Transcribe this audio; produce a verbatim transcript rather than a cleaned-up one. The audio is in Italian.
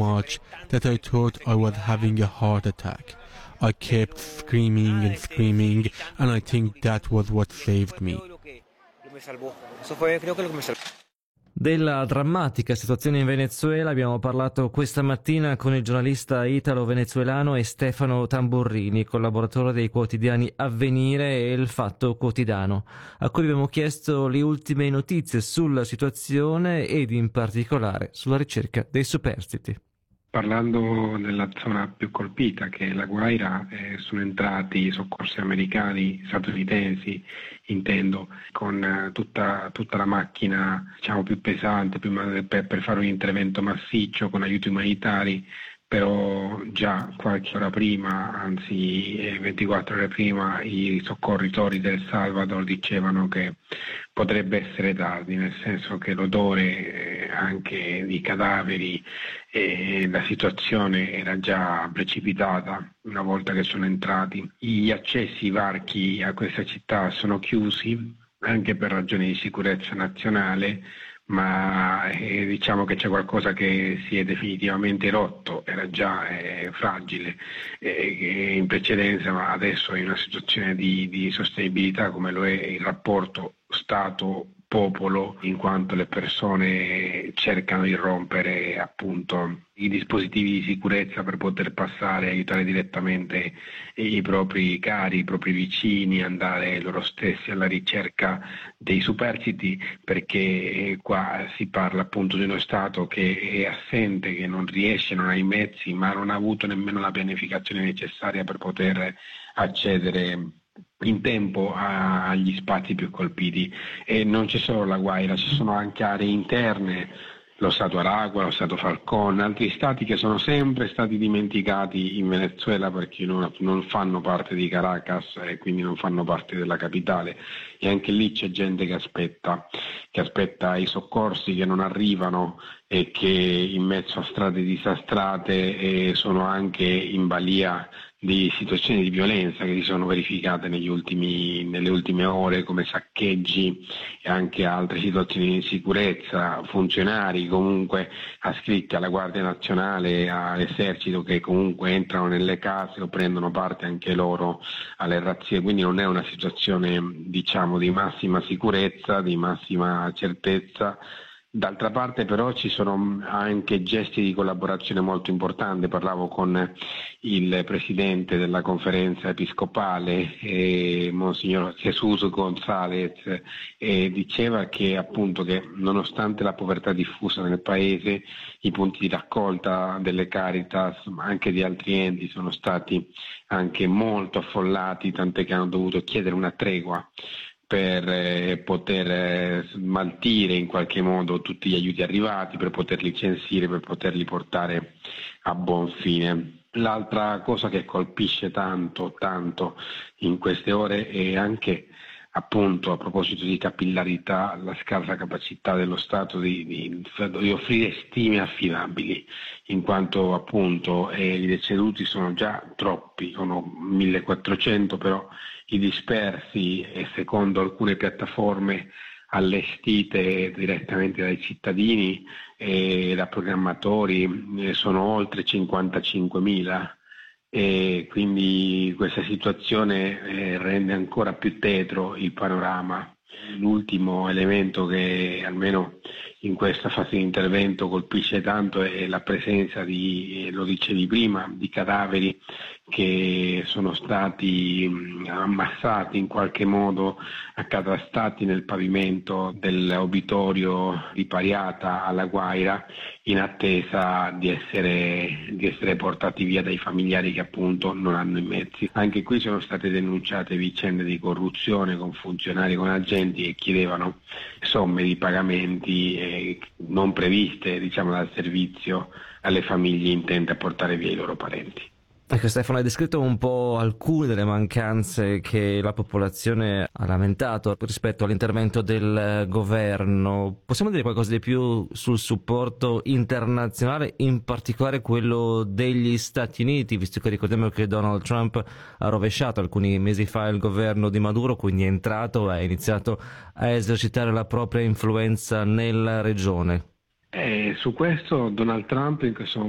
much that I thought I was having a heart attack. I kept screaming and screaming, and I think that was what saved me. Della drammatica situazione in Venezuela abbiamo parlato questa mattina con il giornalista italo-venezuelano e Stefano Tamburrini, collaboratore dei quotidiani Avvenire e Il Fatto Quotidiano, a cui abbiamo chiesto le ultime notizie sulla situazione ed in particolare sulla ricerca dei superstiti. Parlando della zona più colpita, che è la Guaira, eh, sono entrati soccorsi americani, statunitensi, intendo, con eh, tutta, tutta la macchina, diciamo, più pesante più, per, per fare un intervento massiccio con aiuti umanitari, però già qualche ora prima, anzi eh, ventiquattro ore prima, i soccorritori del Salvador dicevano che potrebbe essere tardi, nel senso che l'odore eh, anche di cadaveri e la situazione era già precipitata una volta che sono entrati. Gli accessi, i varchi a questa città sono chiusi anche per ragioni di sicurezza nazionale, ma eh, diciamo che c'è qualcosa che si è definitivamente rotto, era già eh, fragile eh, in precedenza, ma adesso è in una situazione di, di sostenibilità come lo è il rapporto Stato-popolo, in quanto le persone cercano di rompere appunto i dispositivi di sicurezza per poter passare e aiutare direttamente i propri cari, i propri vicini, andare loro stessi alla ricerca dei superstiti, perché qua si parla appunto di uno Stato che è assente, che non riesce, non ha i mezzi, ma non ha avuto nemmeno la pianificazione necessaria per poter accedere in tempo agli spazi più colpiti. E non c'è solo la Guaira, ci sono anche aree interne, lo Stato Aragua, lo Stato Falcón, altri stati che sono sempre stati dimenticati in Venezuela perché non, non fanno parte di Caracas e quindi non fanno parte della capitale, e anche lì c'è gente che aspetta, che aspetta i soccorsi che non arrivano e che in mezzo a strade disastrate e sono anche in balia di situazioni di violenza che si sono verificate negli ultimi, nelle ultime ore, come saccheggi e anche altre situazioni di insicurezza, funzionari comunque ascritti alla Guardia Nazionale, all'esercito, che comunque entrano nelle case o prendono parte anche loro alle razzie, quindi non è una situazione diciamo di massima sicurezza, di massima certezza. D'altra parte però ci sono anche gesti di collaborazione molto importanti. Parlavo con il presidente della conferenza episcopale, eh, Monsignor Jesus González, e diceva che appunto che nonostante la povertà diffusa nel paese, i punti di raccolta delle Caritas, ma anche di altri enti, sono stati anche molto affollati, tant'è che hanno dovuto chiedere una tregua per eh, poter eh, smaltire in qualche modo tutti gli aiuti arrivati, per poterli censire, per poterli portare a buon fine. L'altra cosa che colpisce tanto, tanto in queste ore è anche, appunto, a proposito di capillarità, la scarsa capacità dello Stato di, di, di offrire stime affidabili, in quanto appunto eh, i deceduti sono già troppi, sono millequattrocento, però i dispersi, e secondo alcune piattaforme allestite direttamente dai cittadini e da programmatori, eh, sono oltre cinquantacinquemila. E quindi questa situazione eh, rende ancora più tetro il panorama. L'ultimo elemento che almeno in questa fase di intervento colpisce tanto è la presenza di, lo dicevi prima, di cadaveri che sono stati ammassati in qualche modo, accatastati nel pavimento dell'obitorio di Pariata alla Guaira, in attesa di essere, di essere portati via dai familiari che appunto non hanno i mezzi. Anche qui sono state denunciate vicende di corruzione con funzionari, con agenti che chiedevano somme di pagamenti eh, non previste, diciamo, dal servizio alle famiglie intente a portare via i loro parenti. Ecco, Stefano, hai descritto un po' alcune delle mancanze che la popolazione ha lamentato rispetto all'intervento del governo. Possiamo dire qualcosa di più sul supporto internazionale, in particolare quello degli Stati Uniti, visto che ricordiamo che Donald Trump ha rovesciato alcuni mesi fa il governo di Maduro, quindi è entrato e ha iniziato a esercitare la propria influenza nella regione? Eh, su questo Donald Trump in questo momento